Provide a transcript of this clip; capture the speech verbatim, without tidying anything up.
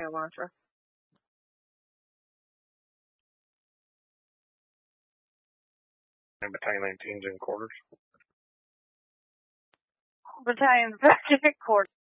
mantra. And battalion nineteen's in quarters. Battalion's back in quarters.